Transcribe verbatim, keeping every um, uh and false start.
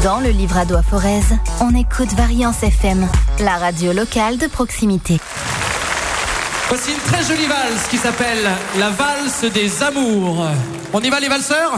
Dans le Livrado à Forez, on écoute Variance F M, la radio locale de proximité. Voici une très jolie valse qui s'appelle La valse des amours. On y va les valseurs ?